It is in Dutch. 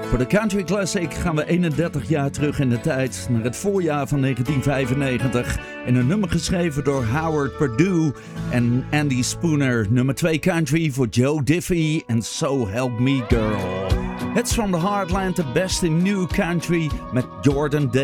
Voor de Country Classic gaan we 31 jaar terug in de tijd, naar het voorjaar van 1995. En een nummer geschreven door Howard Perdue en Andy Spooner. Nummer 2 country voor Joe Diffie en So Help Me Girl. It's from the Heartland, the best in new country met Jordan Day.